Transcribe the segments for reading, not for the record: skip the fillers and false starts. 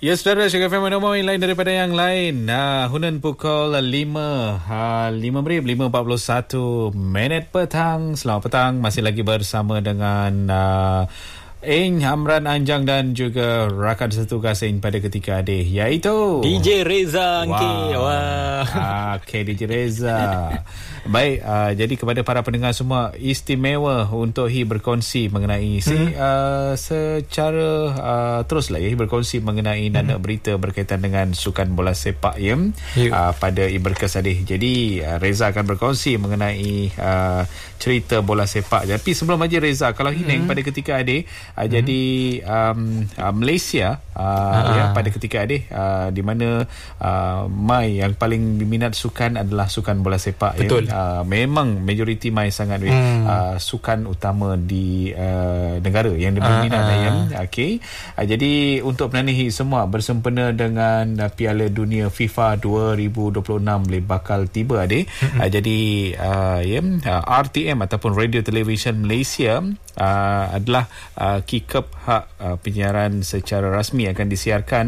Ya, saudara, Syarikat FM ada main lain daripada yang lain. Hunan pukul 5:41 petang. Selamat petang. Masih lagi bersama dengan Eng, Amran, Anjang dan juga rakan setugas Eng pada ketika adik, iaitu DJ Reza. Okay, DJ Reza. Baik, jadi kepada para pendengar semua, istimewa untuk berkongsi mengenai secara teruslah berkongsi mengenai nanda berita berkaitan dengan sukan bola sepak pada Berkas Adih. Jadi Reza akan berkongsi mengenai cerita bola sepak. Tapi sebelum aja Reza, kalau Hineng pada ketika Adih, jadi Malaysia pada ketika Adih, di mana Mai yang paling diminat sukan adalah sukan bola sepak. Betul. Memang majoriti Mai sangat sukan utama di negara yang diminat. Okey. Jadi untuk menanihi semua bersempena dengan Piala Dunia FIFA 2026 bakal tiba Adih. Jadi RTM ataupun Radio Television Malaysia adalah kikep hak penyiaran secara rasmi akan disiarkan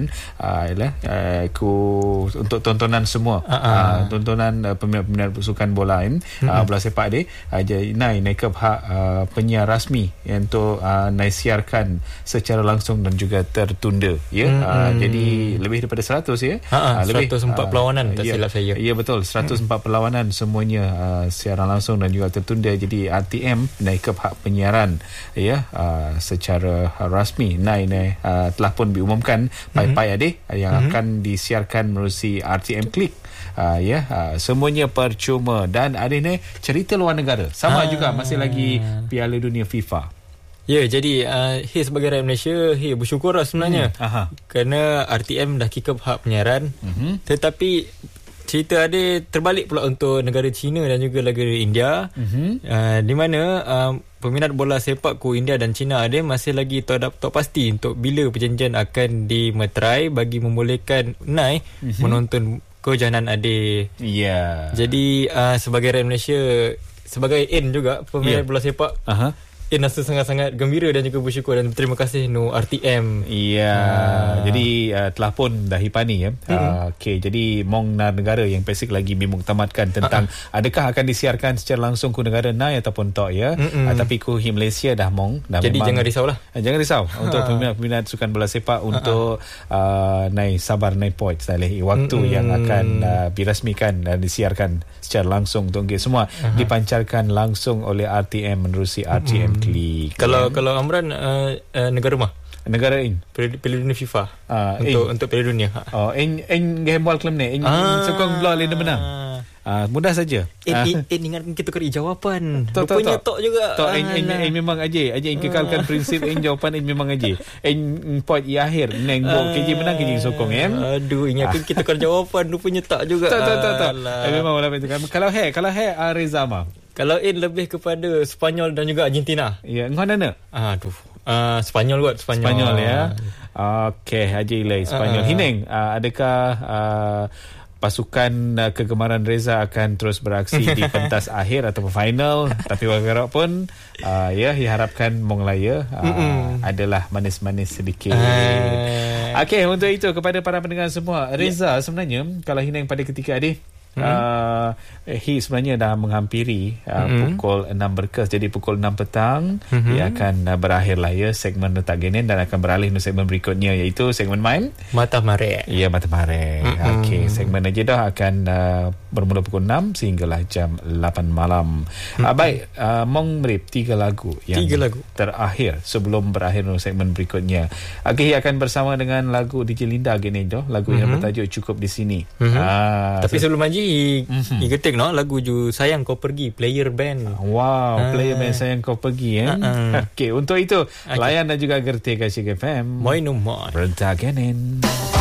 untuk tontonan semua, tontonan peminat-peminat sukan bola bola sepak dia. Naikep hak penyiar rasmi untuk siarkan secara langsung dan juga tertunda jadi lebih daripada 100 lebih 104 perlawanan tak silap saya. Ya, betul, 104 perlawanan semuanya siaran langsung dan juga tertunda. Jadi RTM naikep hak penyiaran secara rasmi. Telah pun diumumkan pai-pai Adih yang akan disiarkan melalui RTM Klik. Semuanya percuma. Dan Adih ni cerita luar negara sama juga, masih lagi Piala Dunia FIFA. Ya, jadi sebagai rakyat Malaysia, bersyukur lah sebenarnya kerana RTM dah kikep hak penyiaran. Tetapi cerita ada terbalik pula untuk negara China dan juga negara India, di mana peminat bola sepak India dan China ada masih lagi tak pasti untuk bila perjanjian akan dimeterai bagi membolehkan menonton kejohanan ade. Jadi sebagai rakyat Malaysia, sebagai N juga peminat bola sepak, rasa sangat-sangat gembira dan juga bersyukur dan berterima kasih RTM. Jadi telah pun dah hipani okey, jadi mong negara yang basic lagi memang tamatkan tentang adakah akan disiarkan secara langsung ke negara ataupun tak tapi ku Malaysia dah jadi memang, jangan risau untuk peminat sukan bola sepak untuk sabar point waktu yang akan dirasmikan dan disiarkan secara langsung untuk semua dipancarkan langsung oleh RTM menerusi RTM Klik. Kalau Amran negara mah? Negara ini Piala Dunia FIFA untuk Piala Dunia. Gameball klub ni sokong bola lain menang. Mudah saja. Ingatkan kita kari jawapan. Rupanya tok juga. Memang aja kekalkan prinsip jawapan memang aja. Point akhir neng KJ menang KJ sokong Aduh, ingatkan kita kari jawapan, rupanya tak juga. Tak. Memang wala itu kan. Kalau Reza mah. Kalau lebih kepada Spanyol dan juga Argentina. Ya, engkau mana? Spanyol kot. Spanyol ya. Okey, Haji Ilai Spanyol. Hineng, adakah pasukan kegemaran Reza akan terus beraksi di pentas akhir ataupun final? Tapi walaupun pun diharapkan Monglaya adalah manis-manis sedikit. Okey, untuk itu kepada para pendengar semua, Reza sebenarnya kalau Hineng pada ketika adik sebenarnya dah menghampiri pukul 6 berkas. Jadi pukul 6 petang ia akan berakhirlah segmen Letak Genen dan akan beralih ke segmen berikutnya, iaitu segmen Mata Mare. Ya, Mata Mare. Okey, segmen aja dah akan bermula pukul 6 sehinggalah jam 8 malam. Baik, Mong Merip 3 lagu yang terakhir sebelum berakhir segmen berikutnya. Okey, akan bersama dengan lagu DJ Linda Genen lagu yang bertajuk Cukup di Sini. Tapi sebelum aja ketik lagu ju Sayang Kau Pergi, Player Band. Player Band Sayang Kau Pergi Okey, untuk itu layan dan juga gerti Kasih FM. Moi no moi. Rentak Genen.